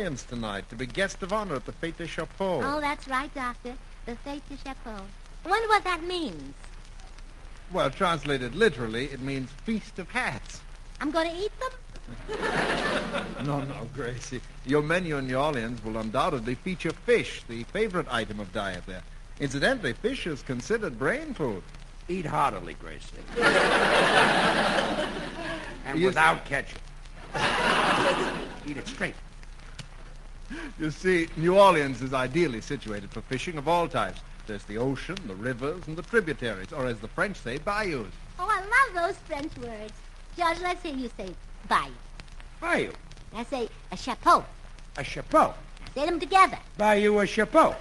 tonight to be guest of honor at the Fête de Chapeau. Oh, that's right, Doctor. The Fête de Chapeau. I wonder what that means. Well, translated literally, it means Feast of Hats. I'm going to eat them? No, Gracie. Your menu in New Orleans will undoubtedly feature fish, the favorite item of diet there. Incidentally, fish is considered brain food. Eat heartily, Gracie. And without ketchup. Eat it straight. You see, New Orleans is ideally situated for fishing of all types. There's the ocean, the rivers, and the tributaries, or as the French say, bayous. Oh, I love those French words. George, let's hear you say bayou. Bayou. I say a chapeau. A chapeau. Say them together. Bayou a chapeau.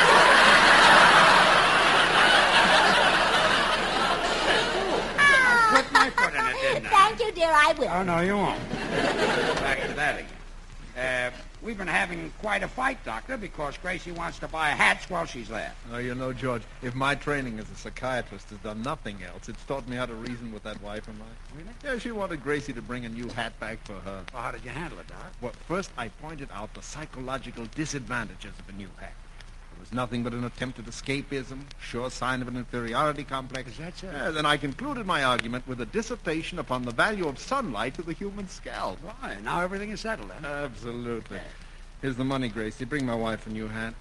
Put my foot in it, didn't I? Thank you, dear, I will. Oh, no, you won't. Back to that again. We've been having quite a fight, Doctor, because Gracie wants to buy hats while she's there. Oh, you know, George, if my training as a psychiatrist has done nothing else, it's taught me how to reason with that wife of mine. Really? Yeah, she wanted Gracie to bring a new hat back for her. Well, how did you handle it, Doc? Well, first I pointed out the psychological disadvantages of a new hat. It was nothing but an attempt at escapism, sure sign of an inferiority complex. Is that so? Yeah, then I concluded my argument with a dissertation upon the value of sunlight to the human scalp. Why? Now everything is settled, then. Absolutely. Here's the money, Gracie. Bring my wife a new hat.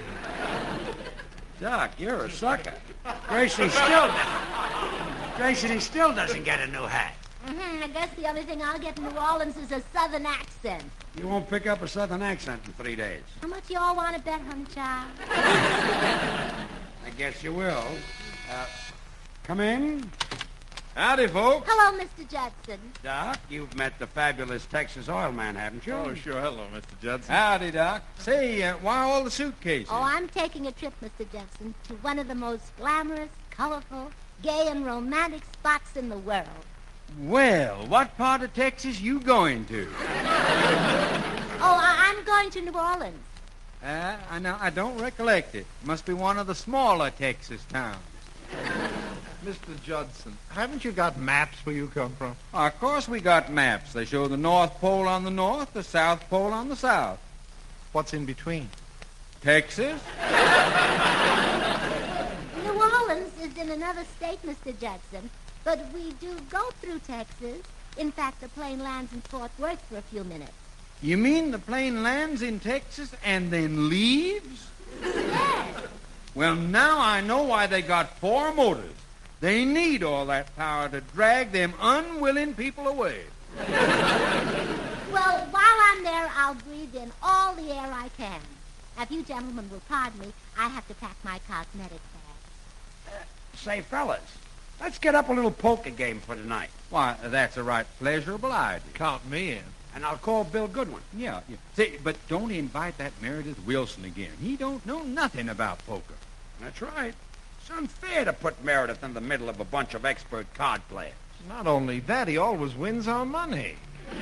Doc, you're a sucker. Gracie still doesn't get a new hat. I guess the only thing I'll get in New Orleans is a southern accent. You won't pick up a southern accent in 3 days. How much you all want to bet, honey child? I guess you will. Come in. Howdy, folks. Hello, Mr. Judson. Doc, you've met the fabulous Texas oil man, haven't you? Oh, sure. Hello, Mr. Judson. Howdy, Doc. Say, why all the suitcases? Oh, I'm taking a trip, Mr. Judson, to one of the most glamorous, colorful, gay, and romantic spots in the world. Well, what part of Texas you going to? Oh, I'm going to New Orleans. I don't recollect it. Must be one of the smaller Texas towns. Mr. Judson, haven't you got maps where you come from? Of course we got maps. They show the North Pole on the north, the South Pole on the south. What's in between? Texas? New Orleans is in another state, Mr. Judson, but we do go through Texas. In fact, the plane lands in Fort Worth for a few minutes. You mean the plane lands in Texas and then leaves? Yes. Well, now I know why they got 4 motors. They need all that power to drag them unwilling people away. Well, while I'm there, I'll breathe in all the air I can. Now, if you gentlemen will pardon me, I have to pack my cosmetic bag. Say, fellas, let's get up a little poker game for tonight. Why, that's a right pleasurable idea. Count me in. And I'll call Bill Goodwin. Yeah. Say, but don't invite that Meredith Wilson again. He don't know nothing about poker. That's right. It's unfair to put Meredith in the middle of a bunch of expert card players. Not only that, he always wins our money.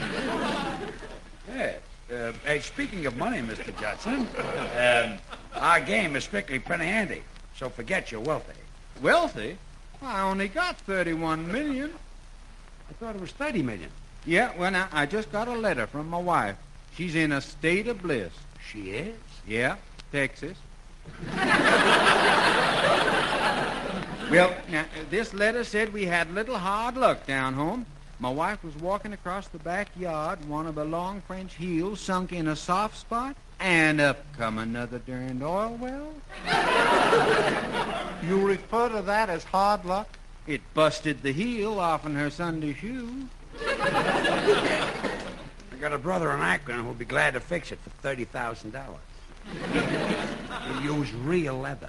Yes. Hey, speaking of money, Mr. Judson, our game is strictly penny-ante, so forget you're wealthy. Wealthy? I only got 31 million. I thought it was 30 million. Yeah, well, now, I just got a letter from my wife. She's in a state of bliss. She is? Yeah, Texas. Well, now, this letter said we had little hard luck down home. My wife was walking across the backyard, and one of her long French heels sunk in a soft spot, and up come another darned oil well. You refer to that as hard luck? It busted the heel off in her Sunday shoe. I got a brother in Akron who'll be glad to fix it for $30,000. He'll use real leather.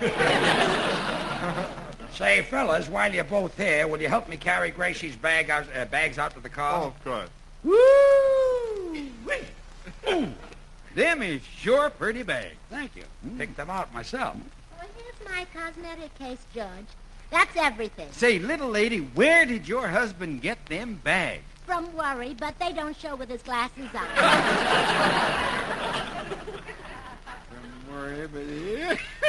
Say, fellas, while you're both here, will you help me carry Gracie's bags out to the car? Oh, of course. Woo! Ooh, them is sure pretty bags. Thank you. Picked them out myself. Well, here's my cosmetic case, George. That's everything. Say, little lady, where did your husband get them bags? From Worry, but they don't show with his glasses on. From Worry, but...